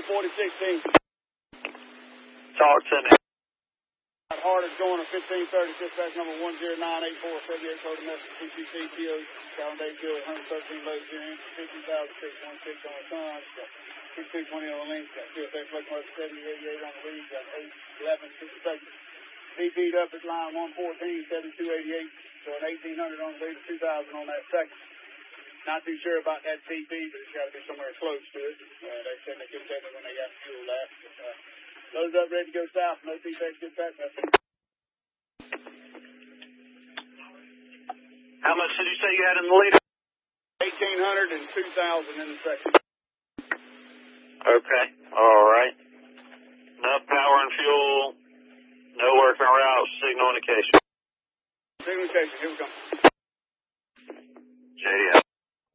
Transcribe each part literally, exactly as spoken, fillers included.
forty sixteen. Talk to me. Hard is going to fifteen thirty, dispatch number one zero nine eight four, seventy-eight code domestic, C C C, T O, calendar bill, one hundred thirteen loads, fifty thousand six hundred six on the sun, sixty-two twenty on the link, got two effects, flex mark seventy eighty-eight on the lead, got eight eleven sixty seconds. P P'd up at line one fourteen, seventy-two eighty-eight, so an eighteen hundred on the lead, two thousand on that second. Not too sure about that P P, but it's got to be somewhere close to it. Uh, they said they could tell me when they got fuel left. But, uh, loads up, ready to go south, no defects, good back. How much did you say you had in the lead? eighteen hundred and two thousand in the second. Okay, all right. Enough power and fuel, no working route, signal indication. Signal indication, here we come. J D M.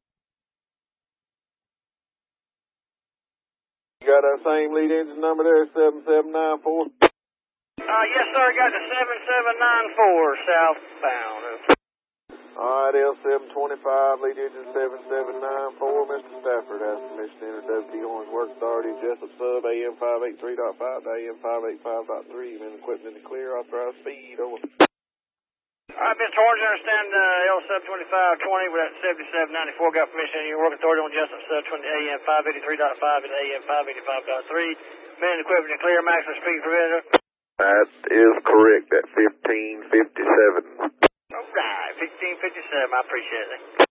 You got that same lead engine number there, seven seven nine four? Uh, yes, sir, got the seven seven nine four southbound. All right, L seven twenty-five, lead engine seven seven nine four. Mister Stafford has permission to enter W T Orange Work Authority, Jessup Sub, A M five eighty-three point five to A M five eighty-five point three. Men equipment in the clear, authorized speed, over. All right, Mister Orange, I understand uh, L seven twenty-five twenty with that seventy-seven ninety-four got permission in your work authority on Jessup Sub twenty A M five eighty-three point five and A M five eighty-five point three. Men equipment in clear, maximum speed preventer. That is correct, at fifteen fifty-seven. All right, fifteen fifty-seven, I appreciate it.